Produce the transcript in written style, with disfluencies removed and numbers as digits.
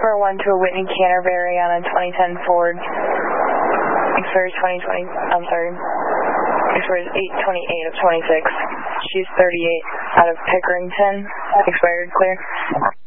for one to a Whitney Canterbury on a 2010 Ford. Expires 8/28 of 26. She's 38 out of Pickerington. Expired clear.